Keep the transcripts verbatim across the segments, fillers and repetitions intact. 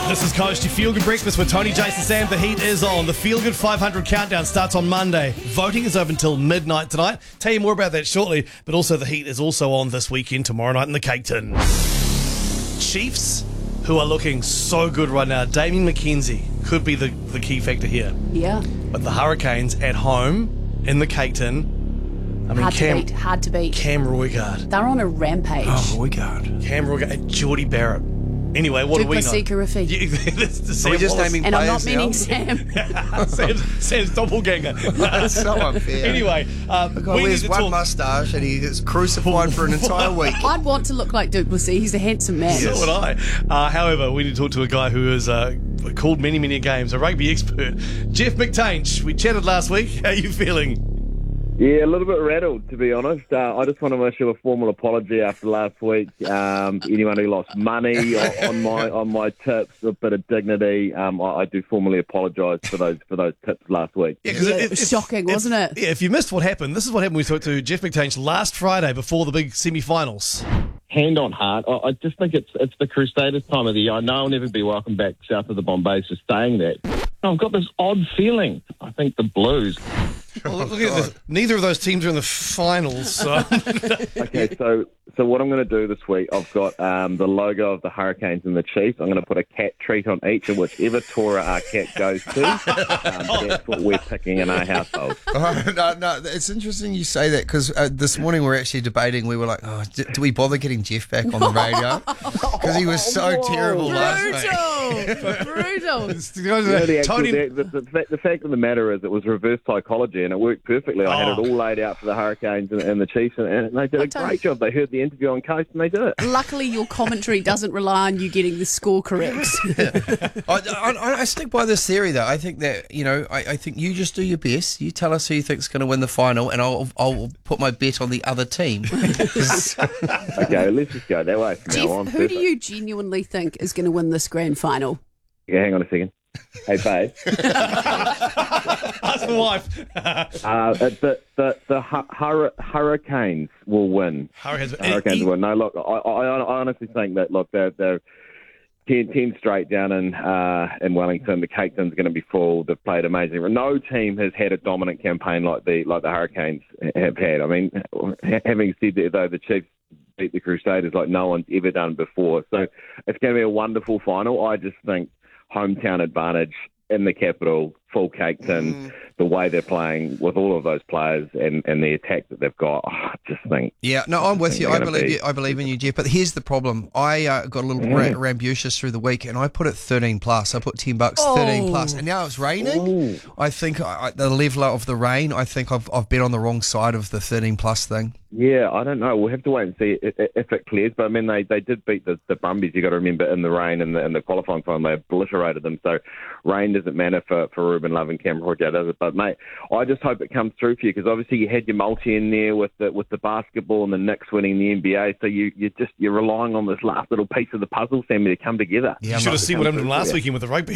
This is Coast, your Feel Good Breakfast with Tony, Jason, Sam. The heat is on. The Feel Good five hundred countdown starts on Monday. Voting is open until midnight tonight. Tell you more about that shortly. But also the heat is also on this weekend, tomorrow night in the Cake Tin. Chiefs, who are looking so good right now. Damien McKenzie could be the, the key factor here. Yeah. But the Hurricanes at home in the Cake Tin. I mean, hard Cam, to beat. Hard to beat. Cam Roigard. They're on a rampage. Oh, Roigard. Cam Roigard and Geordie Barrett. Anyway, what do we know? Duplessis Kirifi. Yeah, that's the Are Sam we just Wallace. naming And I'm players not meaning now? Sam. Sam's, Sam's doppelganger. That's so unfair. Anyway, um, The guy we need wears to one talk. moustache and he gets crucified for an entire week. I'd want to look like Duplessis. He's a handsome man. So would I. Uh, however, we need to talk to a guy who has uh, called many, many games, a rugby expert, Jeff McTainch. We chatted last week. How are you feeling? Yeah, a little bit rattled, to be honest. Uh, I just want to wish you a formal apology after last week. Um, anyone who lost money on, on my on my tips, a bit of dignity. Um, I, I do formally apologise for those for those tips last week. Yeah, 'cause Yeah, it was shocking, wasn't it? Yeah, if you missed what happened, this is what happened. We talked to Jeff McTainch last Friday before the big semi-finals. Hand on heart, I, I just think it's it's the Crusaders' time of the year. I know I'll never be welcome back south of the Bombays for saying that. I've got this odd feeling. I think the Blues. Well, look at this. Neither of those teams are in the finals. So. Okay, so so what I'm going to do this week, I've got um, the logo of the Hurricanes and the Chiefs. I'm going to put a cat treat on each, and whichever Torah our cat goes to, um, that's what we're picking in our household. Oh, no, no, it's interesting you say that because uh, this morning we were actually debating. We were like, oh, do, do we bother getting Jeff back on the radio? Because he was so Whoa. terrible last week. Brutal. Brutal. You know, the, actual, Tony- the, the, the, fact, the fact of the matter is it was reverse psychology and it worked perfectly. I had it Oh. all laid out for the Hurricanes and, and the Chiefs and, and they did a Tony- great job. They heard the interview on Coast and they did it. Luckily, your commentary doesn't rely on you getting the score correct. I, I, I stick by this theory though. I think that you know, I, I think you just do your best. You tell us who you think's going to win the final, and I'll I'll put my bet on the other team. Okay, let's just go that way from Jeff, now on. who do you genuinely think is going to win this grand final? Yeah, hang on a second. Hey, babe. That's the wife. uh, the the, the hu- hur- Hurricanes will win. Hurricanes, Hurricanes will win. No, look, I, I, I honestly think that, look, they're, they're ten, ten straight down in uh, in Wellington. The Cake Tin's going to be full. They've played amazing. No team has had a dominant campaign like the like the Hurricanes have had. I mean, having said that, though, the Chiefs beat the Crusaders like no one's ever done before. So it's going to be a wonderful final. I just think hometown advantage in the capital, full Cake Tin, mm. the way they're playing with all of those players and, and the attack that they've got, oh, I just think... Yeah, no, I'm with you. I believe be... you. I believe in you, Jeff. But here's the problem. I uh, got a little mm. ra- rambunctious through the week, and I put it thirteen plus. I put ten bucks, oh. thirteen plus, and now it's raining. Ooh. I think I, the level of the rain. I think I've I've been on the wrong side of the thirteen plus thing. Yeah, I don't know. We'll have to wait and see if, if it clears. But I mean, they, they did beat the, the Brumbies. You got to remember in the rain and the in the qualifying final they obliterated them. So rain doesn't matter for, for Ruben Love and Cam Roger, does it? But mate, I just hope it comes through for you because obviously you had your multi in there with the with the basketball and the Knicks winning the N B A. So you you just you're relying on this last little piece of the puzzle, Sammy, to come together. Yeah, You should have seen what happened last yeah. weekend with the rugby.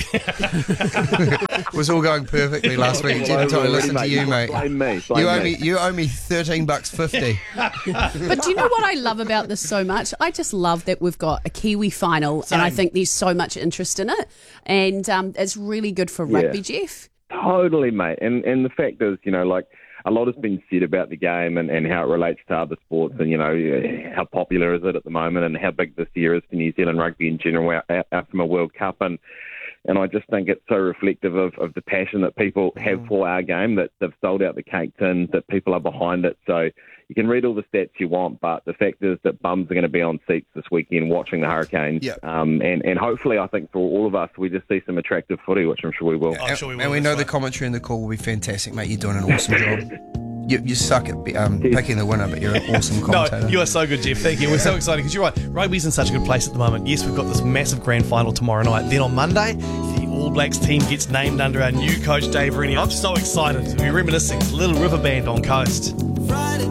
It was all going perfectly last week. Jeff, until I listened to you, mate. Blame me. Blame You owe me. me. You owe me thirteen bucks fifty. But do you know what I love about this so much? I just love that we've got a Kiwi final, Same. and I think there's so much interest in it, and um, it's really good for rugby, Yeah. Jeff. Totally, mate. And and the fact is, you know, like a lot has been said about the game and, and how it relates to other sports and, you know, how popular is it at the moment and how big this year is for New Zealand rugby in general out, out from a World Cup. And and I just think it's so reflective of, of the passion that people have Mm. for our game, that they've sold out the Cake Tin, that people are behind it. So you can read all the stats you want, but the fact is that bums are going to be on seats this weekend watching the Hurricanes. Yeah. Um, and, and hopefully, I think for all of us, we just see some attractive footy, which I'm sure we will. I'm and, sure we will, and we that's know the right. commentary and the call will be fantastic, mate. You're doing an awesome job. You, you suck at um, picking the winner, but you're an awesome commentator. No, you are so good, Jeff. Thank you. We're so excited because you're right. Rugby's in such a good place at the moment. Yes, we've got this massive grand final tomorrow night. Then on Monday, the All Blacks team gets named under our new coach, Dave Rennie. I'm so excited to be reminiscing. Little River Band on Coast. Friday